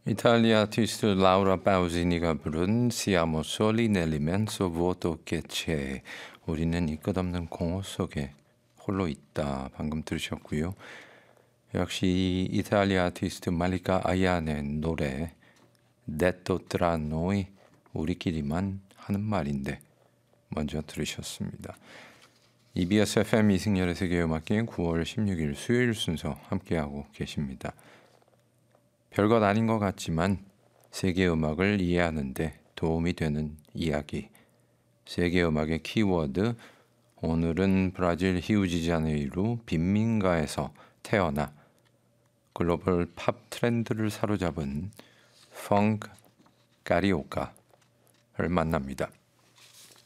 이탈리아 아티스트 라우라 파우지니가 부른 Siamo soli nell'immenso vuoto che c'è. 우리는 이 끝없는 공허 속에 홀로 있다. 방금 들으셨고요. 역시 이탈리아 아티스트 말리카 아야의 노래 Detto tra noi, 우리끼리만 하는 말인데 먼저 들으셨습니다. EBS FM 이승열의 세계음악기행 9월 16일 수요일 순서 함께하고 계십니다. 별것 아닌 것 같지만 세계음악을 이해하는 데 도움이 되는 이야기. 세계음악의 키워드, 오늘은 브라질 히우지자네이루 빈민가에서 태어나 글로벌 팝 트렌드를 사로잡은 펑크 카리오카를 만납니다.